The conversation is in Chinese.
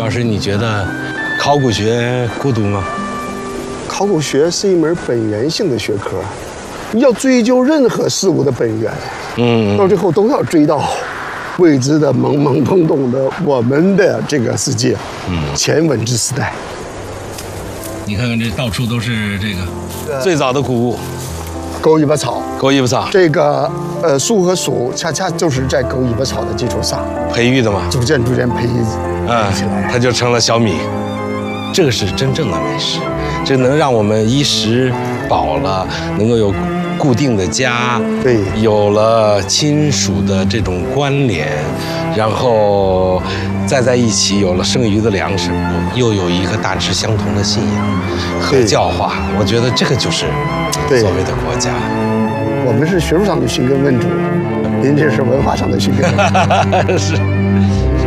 老师，你觉得考古学孤独吗？ 考古学是一门本源性的学科，要追究任何事物的本源，到最后都要追到未知的、懵懵懂懂的我们的这个世界，前文字时代。 你看看这到处都是这个最早的古物， 狗尾巴草， 狗尾巴草这个树和属恰恰就是在狗尾巴草的基础上培育的嘛， 逐渐培育起来， 它就成了小米。这个是真正的美食，这能让我们衣食饱了，能够有固定的家， 对， 有了亲属的这种关联，然后再在一起有了剩余的粮食，又有一个大致相同的信仰和教化，我觉得这个就是所谓的国家。 我们是学术上的寻根问祖，您这是文化上的寻根问祖。 是。